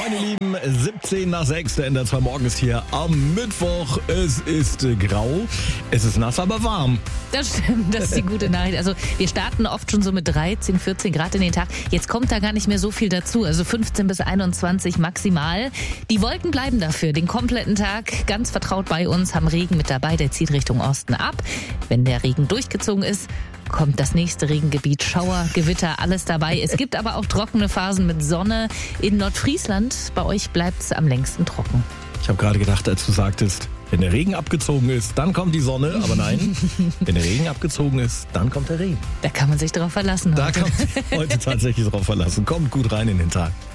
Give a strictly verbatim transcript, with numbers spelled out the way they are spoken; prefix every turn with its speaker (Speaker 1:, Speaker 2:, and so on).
Speaker 1: Moin ihr Lieben, siebzehn nach sechs, der N D R zwei Morgen ist hier am Mittwoch. Es ist äh, grau, es ist nass, aber warm.
Speaker 2: Das stimmt, das ist die gute Nachricht. Also wir starten oft schon so mit dreizehn, vierzehn Grad in den Tag. Jetzt kommt da gar nicht mehr so viel dazu, also fünfzehn bis einundzwanzig maximal. Die Wolken bleiben dafür den kompletten Tag ganz vertraut bei uns, haben Regen mit dabei, der zieht Richtung Osten ab. Wenn der Regen durchgezogen ist, kommt das nächste Regengebiet, Schauer, Gewitter, alles dabei. Es gibt aber auch trockene Phasen mit Sonne in Nordfriesland. Bei euch bleibt es am längsten trocken.
Speaker 1: Ich habe gerade gedacht, als du sagtest, wenn der Regen abgezogen ist, dann kommt die Sonne. Aber nein, wenn der Regen abgezogen ist, dann kommt der Regen.
Speaker 2: Da kann man sich drauf verlassen.
Speaker 1: Da
Speaker 2: heute.
Speaker 1: kann man sich heute tatsächlich drauf verlassen. Kommt gut rein in den Tag.